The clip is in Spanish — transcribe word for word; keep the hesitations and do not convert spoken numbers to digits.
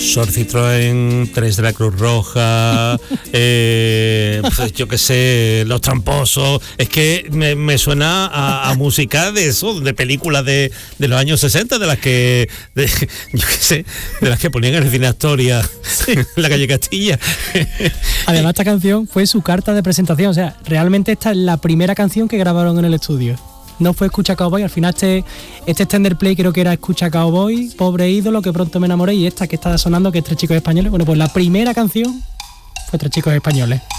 Sor Citroën, Tres de la Cruz Roja, eh, pues yo qué sé, Los Tramposos. Es que me, me suena a, a música de eso, de películas de, de los años sesenta, de las que, de, yo qué sé, de las que ponían en el cine Astoria, sí, en la calle Castilla. Además, esta canción fue su carta de presentación, o sea, realmente esta es la primera canción que grabaron en el estudio. No fue Escucha Cowboy, al final este, este extender play creo que era Escucha Cowboy, Pobre ídolo, Que pronto me enamoré, y esta que está sonando, que es Tres chicos españoles. Bueno, pues la primera canción fue Tres chicos españoles.